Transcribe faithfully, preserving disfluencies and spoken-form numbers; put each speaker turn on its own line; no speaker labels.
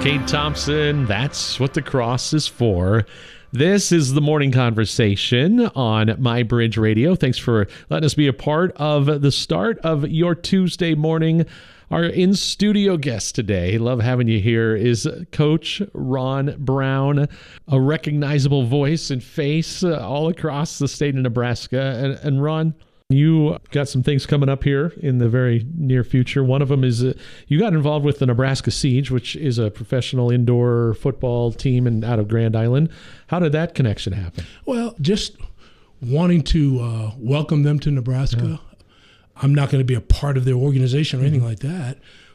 Kate Thompson, that's what the cross is for. This is the Morning Conversation on MyBridge Radio. Thanks for letting us be a part of the start of your Tuesday morning. Our in-studio guest today, love having you here, is Coach Ron Brown, a recognizable voice and face uh, all across the state of Nebraska. And, and Ron, you got some things coming up here in the very near future. One of them is uh, you got involved with the Nebraska Siege, which is a professional indoor football team and out of Grand Island. How did that connection happen?
Well, just wanting to uh, welcome them to Nebraska. Yeah. I'm not going to be a part of their organization or anything like that,